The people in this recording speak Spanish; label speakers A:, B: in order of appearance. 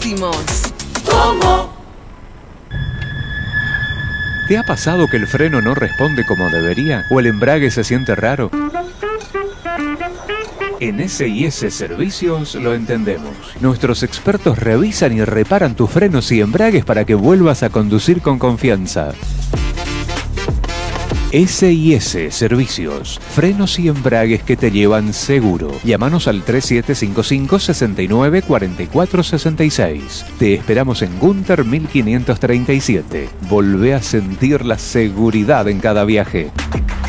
A: segurísimos.
B: ¿Cómo?
C: ¿Te ha pasado que el freno no responde como debería? ¿O el embrague se siente raro? En S&S Servicios lo entendemos. Nuestros expertos revisan y reparan tus frenos y embragues para que vuelvas a conducir con confianza. S&S Servicios, frenos y embragues que te llevan seguro. Llámanos al 3755 69 44 66. Te esperamos en Gunter 1537. Volvé a sentir la seguridad en cada viaje.